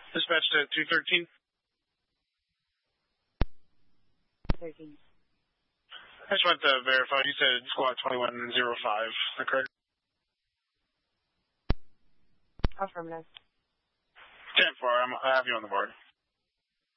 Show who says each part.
Speaker 1: Dispatched at 213.
Speaker 2: 13.
Speaker 1: I just want to verify. You said squad 2105, correct?
Speaker 2: Affirmative.
Speaker 1: 10-4, I have you on the board.